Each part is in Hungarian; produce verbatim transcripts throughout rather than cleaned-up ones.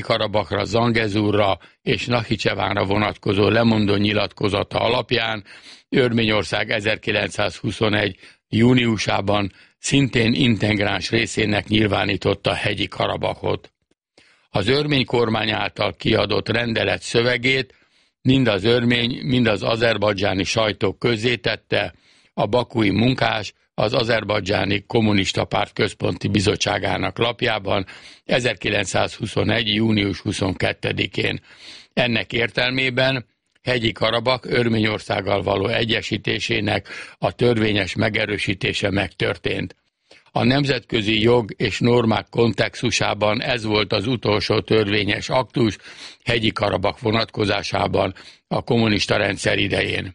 Karabakra, Zangezurra és Nakhicsevánra vonatkozó lemondó nyilatkozata alapján Örményország ezerkilencszázhuszonegy. júniusában szintén integráns részének nyilvánította Hegyi Karabahot. Az örmény kormány által kiadott rendelet szövegét mind az örmény, mind az azerbajdzsáni sajtó közzétette, a bakui munkás az Azerbajdzsáni Kommunista Párt Központi Bizottságának lapjában ezerkilencszázhuszonegy. június huszonkettedikén. Ennek értelmében Hegyi Karabak Örményországgal való egyesítésének a törvényes megerősítése megtörtént. A nemzetközi jog és normák kontextusában ez volt az utolsó törvényes aktus Hegyi Karabak vonatkozásában a kommunista rendszer idején.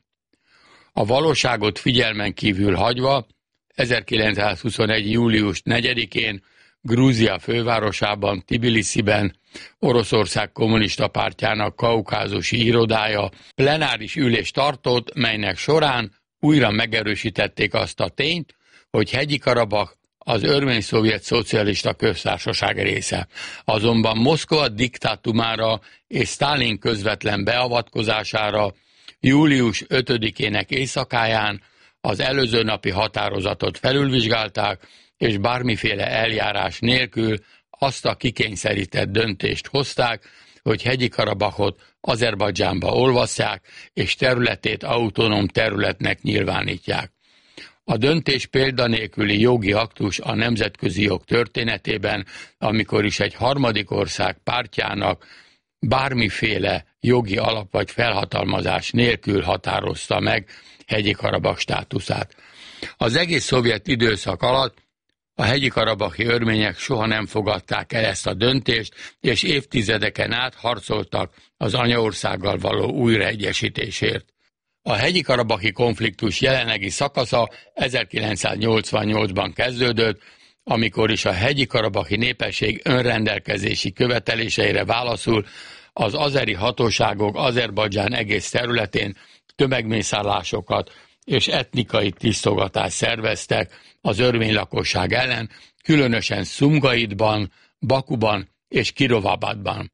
A valóságot figyelmen kívül hagyva ezerkilencszázhuszonegy. július negyedikén Grúzia fővárosában, Tbilisziben Oroszország Kommunista Pártjának kaukázusi irodája plenáris ülést tartott, melynek során újra megerősítették azt a tényt, hogy Hegyi Karabak az Örmény-Szovjet Szocialista Köztársaság része. Azonban Moszkva diktátumára és Sztálin közvetlen beavatkozására július ötödikének éjszakáján az előző napi határozatot felülvizsgálták, és bármiféle eljárás nélkül azt a kikényszerített döntést hozták, hogy Hegyi Karabakot Azerbajdzsánba olvasszák, és területét autonóm területnek nyilvánítják. A döntés példanélküli jogi aktus a nemzetközi jog történetében, amikor is egy harmadik ország pártjának bármiféle jogi alap vagy felhatalmazás nélkül határozta meg Hegyi Karabak státuszát. Az egész szovjet időszak alatt a hegyi karabahi örmények soha nem fogadták el ezt a döntést, és évtizedeken át harcoltak az anyaországgal való újraegyesítésért. A hegyi karabahi konfliktus jelenlegi szakasza ezerkilencszáznyolcvannyolcban kezdődött, amikor is a hegyi karabahi népesség önrendelkezési követeléseire válaszul az azeri hatóságok Azerbajdzsán egész területén tömegmészárlásokat és etnikai tisztogatást szerveztek az örmény lakosság ellen, különösen Szumgaitban, Bakuban és Kirovabadban.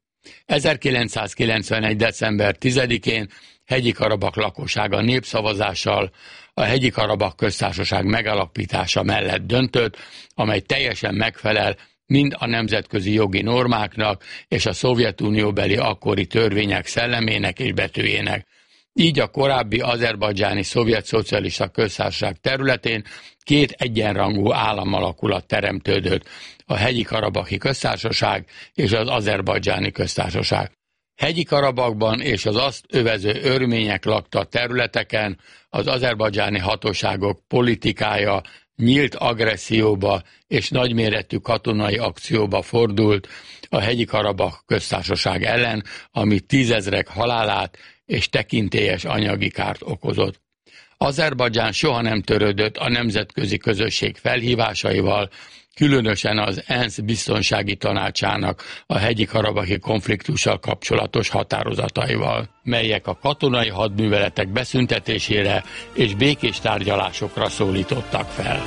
ezerkilencszázkilencvenegy. december tizedikén Hegyi Karabak lakossága népszavazással a Hegyi Karabak köztársaság megalapítása mellett döntött, amely teljesen megfelel mind a nemzetközi jogi normáknak és a Szovjetunióbeli akkori törvények szellemének és betűjének. Így a korábbi azerbajdzsáni szovjet szocialista köztársaság területén két egyenrangú államalakulat teremtődött, a Hegyi Karabahi köztársaság és az azerbajdzsáni köztársaság. Hegyi Karabakban és az azt övező örmények lakta területeken az azerbajdzsáni hatóságok politikája nyílt agresszióba és nagyméretű katonai akcióba fordult a Hegyi Karabak köztársaság ellen, ami tízezrek halálát és tekintélyes anyagi kárt okozott. Azerbajdzsán soha nem törődött a nemzetközi közösség felhívásaival, különösen az ENSZ biztonsági tanácsának a hegyi karabahi konfliktussal kapcsolatos határozataival, melyek a katonai hadműveletek beszüntetésére és békés tárgyalásokra szólítottak fel.